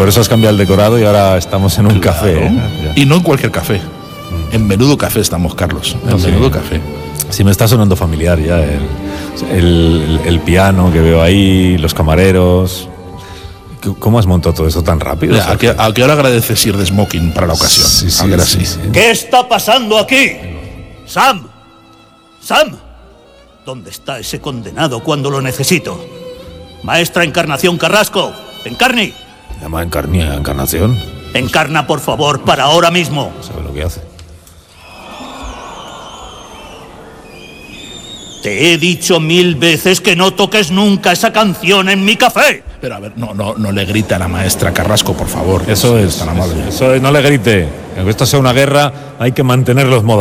por eso has cambiado el decorado y ahora estamos en un café. Y no en cualquier café. En Menudo Café estamos, Carlos. En Menudo Café. Sí, me está sonando familiar ya el piano que veo ahí, los camareros. ¿Cómo has montado todo eso tan rápido? ¿A qué hora agradeces ir de smoking para la ocasión? Sí. ¿Qué está pasando aquí? ¡Sam! ¿Dónde está ese condenado cuando lo necesito? Maestra Encarnación Carrasco, ¡encarni! ¿Llama Encarnación? Encarna, por favor, para ahora mismo. ¿Sabe lo que hace? Te he dicho 1000 veces que no toques nunca esa canción en mi café. Pero a ver, no le grite a la maestra Carrasco, por favor. Eso es tan amable. Eso es, no le grite. Aunque esto sea una guerra, hay que mantener los modales.